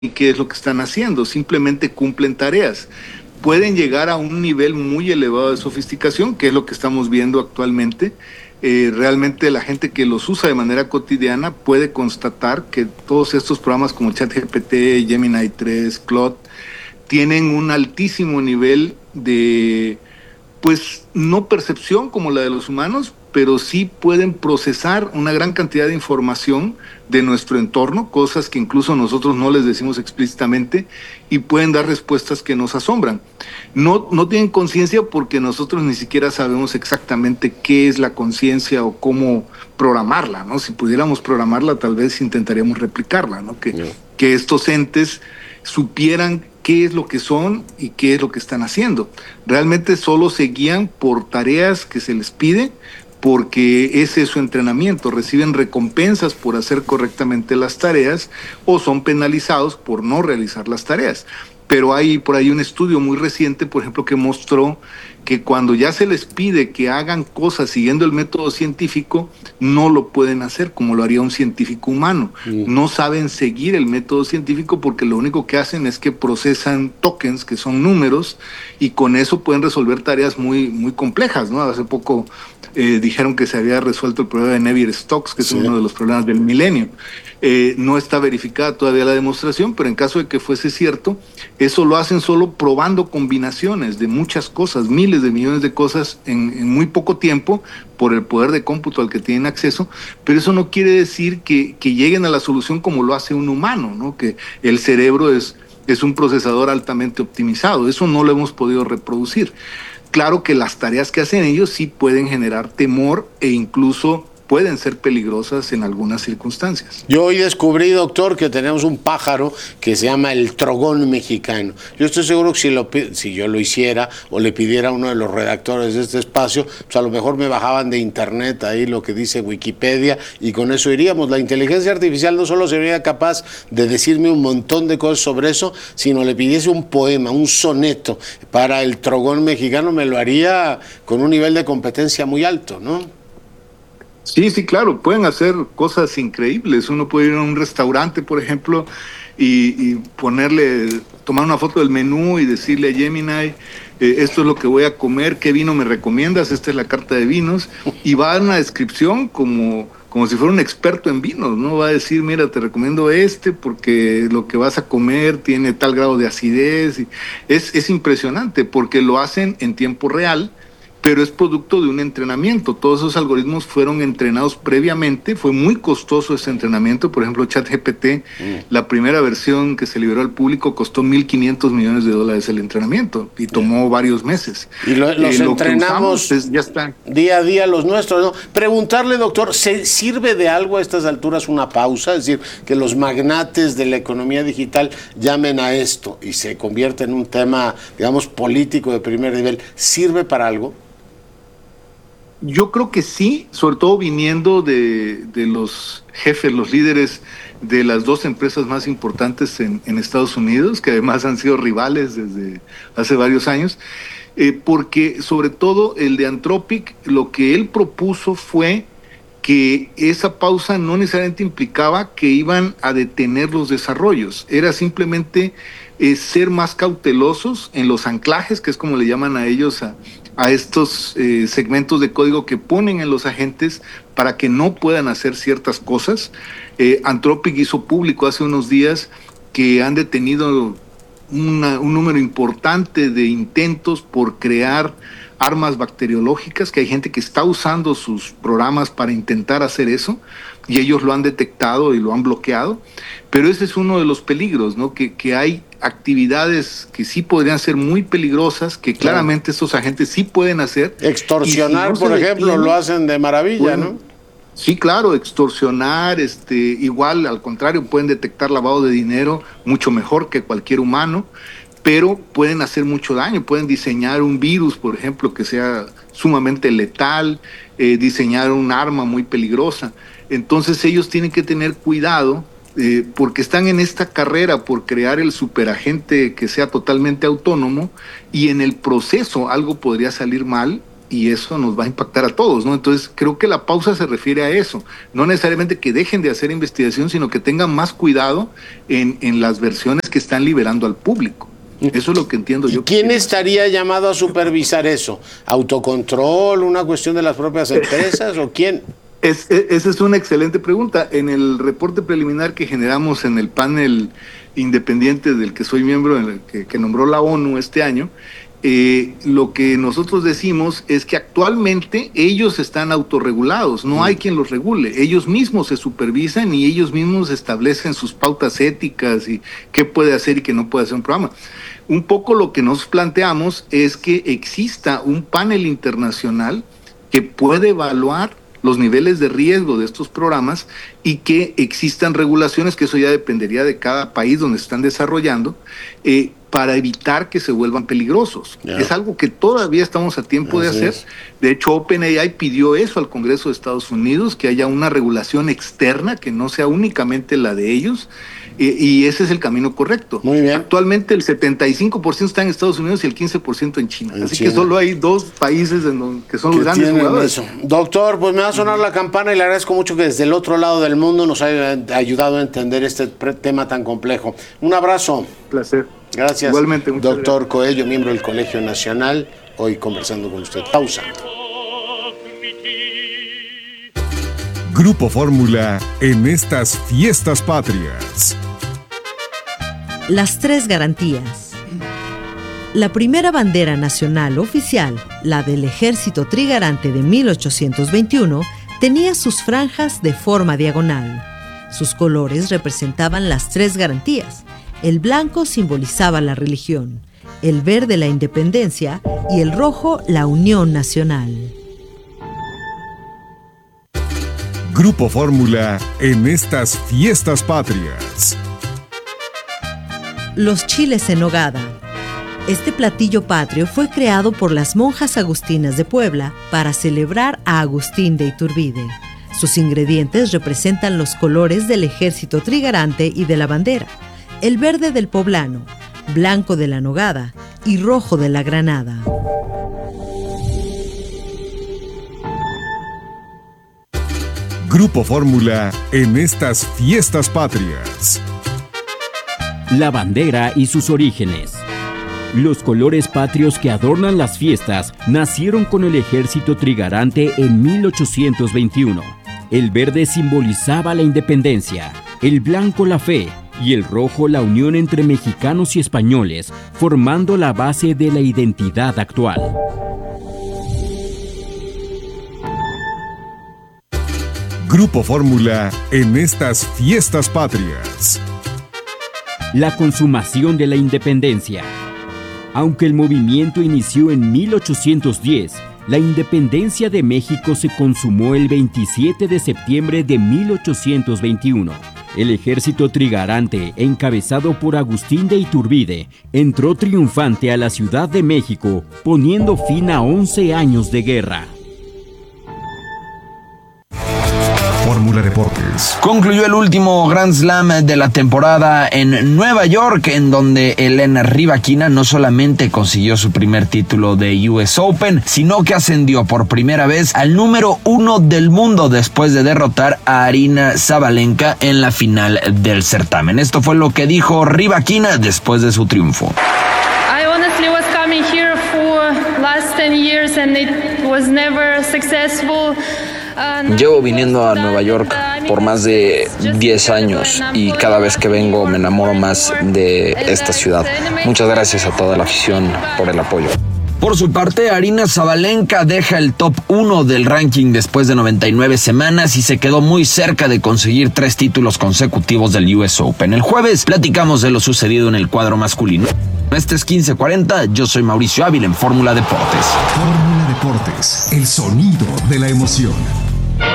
qué es lo que están haciendo, simplemente cumplen tareas. Pueden llegar a un nivel muy elevado de sofisticación, que es lo que estamos viendo actualmente. Realmente la gente que los usa de manera cotidiana puede constatar que todos estos programas como ChatGPT, Gemini 3, Claude, tienen un altísimo nivel de, pues, no percepción como la de los humanos, pero sí pueden procesar una gran cantidad de información de nuestro entorno, cosas que incluso nosotros no les decimos explícitamente, y pueden dar respuestas que nos asombran. No tienen conciencia porque nosotros ni siquiera sabemos exactamente qué es la conciencia o cómo programarla, ¿no? Si pudiéramos programarla, tal vez intentaríamos replicarla, ¿no? Que estos entes supieran qué es lo que son y qué es lo que están haciendo. Realmente solo se guían por tareas que se les pide, porque ese es su entrenamiento. Reciben recompensas por hacer correctamente las tareas o son penalizados por no realizar las tareas. Pero hay por ahí un estudio muy reciente, por ejemplo, que mostró que cuando ya se les pide que hagan cosas siguiendo el método científico, no lo pueden hacer como lo haría un científico humano. No saben seguir el método científico porque lo único que hacen es que procesan tokens, que son números, y con eso pueden resolver tareas muy complejas, ¿no? Hace poco dijeron que se había resuelto el problema de Navier-Stokes, que es uno de los problemas del milenio. No está verificada todavía la demostración, pero en caso de que fuese cierto, eso lo hacen solo probando combinaciones de muchas cosas, miles de millones de cosas en muy poco tiempo, por el poder de cómputo al que tienen acceso, pero eso no quiere decir que lleguen a la solución como lo hace un humano, ¿no? Que el cerebro es un procesador altamente optimizado. Eso no lo hemos podido reproducir. Claro que las tareas que hacen ellos sí pueden generar temor e incluso pueden ser peligrosas en algunas circunstancias. Yo hoy descubrí, doctor, que tenemos un pájaro que se llama el trogón mexicano. Yo estoy seguro que si yo lo hiciera o le pidiera a uno de los redactores de este espacio, pues a lo mejor me bajaban de internet ahí lo que dice Wikipedia y con eso iríamos. La inteligencia artificial no solo sería capaz de decirme un montón de cosas sobre eso, sino le pidiese un poema, un soneto para el trogón mexicano, me lo haría con un nivel de competencia muy alto, ¿no? Sí, claro, pueden hacer cosas increíbles. Uno puede ir a un restaurante, por ejemplo, y tomar una foto del menú y decirle a Gemini, esto es lo que voy a comer, ¿qué vino me recomiendas? Esta es la carta de vinos, y va a dar una descripción como si fuera un experto en vinos, ¿no? Va a decir, mira, te recomiendo porque lo que vas a comer tiene tal grado de acidez. Y es impresionante porque lo hacen en tiempo real, pero es producto de un entrenamiento. Todos esos algoritmos fueron entrenados previamente, fue muy costoso ese entrenamiento. Por ejemplo, ChatGPT, la primera versión que se liberó al público costó $1.500 millones el entrenamiento y tomó varios meses. Y los entrenamos ya está. Día a día los nuestros, ¿no? Preguntarle, doctor, ¿se sirve de algo a estas alturas una pausa? Es decir, que los magnates de la economía digital llamen a esto y se convierta en un tema, digamos, político de primer nivel. ¿Sirve para algo? Yo creo que sí, sobre todo viniendo de los jefes, los líderes de las dos empresas más importantes en Estados Unidos, que además han sido rivales desde hace varios años, porque sobre todo el de Anthropic, lo que él propuso fue que esa pausa no necesariamente implicaba que iban a detener los desarrollos, era simplemente ser más cautelosos en los anclajes, que es como le llaman a ellos a estos segmentos de código que ponen en los agentes para que no puedan hacer ciertas cosas. Anthropic hizo público hace unos días que han detenido un número importante de intentos por crear armas bacteriológicas, que hay gente que está usando sus programas para intentar hacer eso, y ellos lo han detectado y lo han bloqueado. Pero ese es uno de los peligros, ¿no? Que hay actividades que sí podrían ser muy peligrosas, que claramente estos agentes sí pueden hacer. Extorsionar, si no, por ejemplo, lo hacen de maravilla, bueno, ¿no? Sí, claro, extorsionar, igual, al contrario, pueden detectar lavado de dinero mucho mejor que cualquier humano, pero pueden hacer mucho daño, pueden diseñar un virus, por ejemplo, que sea sumamente letal, diseñar un arma muy peligrosa. Entonces ellos tienen que tener cuidado, porque están en esta carrera por crear el superagente que sea totalmente autónomo, y en el proceso algo podría salir mal y eso nos va a impactar a todos, ¿no? Entonces creo que la pausa se refiere a eso, no necesariamente que dejen de hacer investigación, sino que tengan más cuidado en las versiones que están liberando al público. Eso es lo que entiendo yo. ¿Quién estaría llamado a supervisar eso? ¿Autocontrol, una cuestión de las propias empresas o quién? Esa es una excelente pregunta. En el reporte preliminar que generamos en el panel independiente del que soy miembro, que nombró la ONU este año, lo que nosotros decimos es que actualmente ellos están autorregulados, no hay quien los regule, ellos mismos se supervisan y ellos mismos establecen sus pautas éticas y qué puede hacer y qué no puede hacer un programa. Un poco lo que nos planteamos es que exista un panel internacional que puede evaluar los niveles de riesgo de estos programas y que existan regulaciones, que eso ya dependería de cada país donde se están desarrollando, para evitar que se vuelvan peligrosos. Yeah. Es algo que todavía estamos a tiempo de hacer. De hecho, OpenAI pidió eso al Congreso de Estados Unidos, que haya una regulación externa, que no sea únicamente la de ellos, y ese es el camino correcto. Muy bien. Actualmente el 75% está en Estados Unidos y el 15% en China. Así que solo hay 2 países que son los grandes jugadores. Eso. Doctor, pues me va a sonar la campana y le agradezco mucho que desde el otro lado del mundo nos haya ayudado a entender este tema tan complejo. Un abrazo. Placer. Gracias. Igualmente. Doctor Coello, miembro del Colegio Nacional, hoy conversando con usted. Pausa. Grupo Fórmula en estas fiestas patrias. Las 3 garantías. La primera bandera nacional oficial, la del Ejército Trigarante de 1821, tenía sus franjas de forma diagonal. Sus colores representaban las 3 garantías. El blanco simbolizaba la religión, el verde la independencia y el rojo la unión nacional. Grupo Fórmula en estas fiestas patrias. Los chiles en nogada. Este platillo patrio fue creado por las monjas agustinas de Puebla para celebrar a Agustín de Iturbide. Sus ingredientes representan los colores del Ejército Trigarante y de la bandera: el verde del poblano, blanco de la nogada y rojo de la granada. Grupo Fórmula en estas fiestas patrias. La bandera y sus orígenes. Los colores patrios que adornan las fiestas nacieron con el Ejército Trigarante en 1821. El verde simbolizaba la independencia, el blanco la fe y el rojo la unión entre mexicanos y españoles, formando la base de la identidad actual. Grupo Fórmula en estas fiestas patrias. La consumación de la independencia. Aunque el movimiento inició en 1810, la independencia de México se consumó el 27 de septiembre de 1821. El Ejército Trigarante, encabezado por Agustín de Iturbide, entró triunfante a la Ciudad de México, poniendo fin a 11 años de guerra. Fórmula Deportes. Concluyó el último Grand Slam de la temporada en Nueva York, en donde Elena Rybakina no solamente consiguió su primer título de US Open, sino que ascendió por primera vez al número 1 del mundo después de derrotar a Aryna Sabalenka en la final del certamen. Esto fue lo que dijo Rybakina después de su triunfo. I honestly was coming here for last 10 years and it was never successful. Llevo viniendo a Nueva York por más de 10 años y cada vez que vengo me enamoro más de esta ciudad. Muchas gracias a toda la afición por el apoyo. Por su parte, Aryna Sabalenka deja el top 1 del ranking después de 99 semanas y se quedó muy cerca de conseguir 3 títulos consecutivos del US Open. El jueves platicamos de lo sucedido en el cuadro masculino. Este es 1540, yo soy Mauricio Ávila en Fórmula Deportes. Fórmula Deportes, el sonido de la emoción.